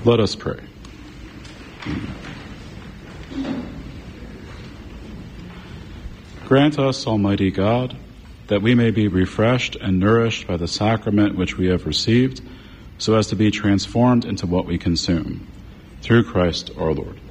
Let us pray. Grant us, Almighty God, that we may be refreshed and nourished by the sacrament which we have received, so as to be transformed into what we consume. Through Christ our Lord.